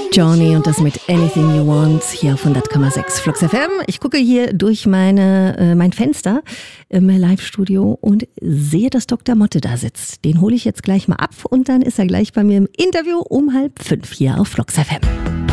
Johnny und das mit Anything You Want hier auf 100,6 Flux FM. Ich gucke hier durch mein Fenster im Live-Studio und sehe, dass Dr. Motte da sitzt. Den hole ich jetzt gleich mal ab und dann ist er gleich bei mir im Interview um 4:30 hier auf Flux FM.